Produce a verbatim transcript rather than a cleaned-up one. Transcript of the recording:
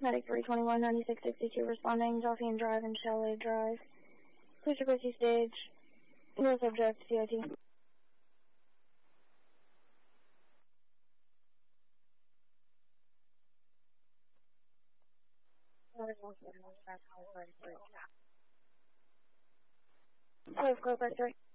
Medic three twenty-one, ninety-six sixty-two responding, Delphine Drive and Chalet Drive. Please request you stage. No subject, C I T. Five, go back three.